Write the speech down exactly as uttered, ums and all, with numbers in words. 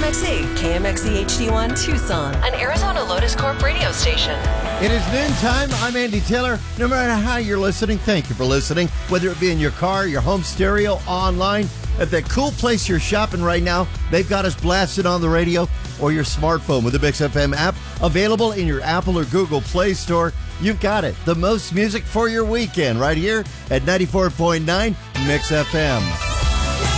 X E, K M X E H D one, Tucson, an Arizona Lotus Corp radio station. It is noontime. I'm Andy Taylor. No matter how you're listening, thank you for listening. Whether it be in your car, your home stereo, online, at that cool place you're shopping right now, they've got us blasted on the radio, or your smartphone with the Mix F M app, available in your Apple or Google Play Store. You've got it. The most music for your weekend right here at ninety-four point nine Mix F M.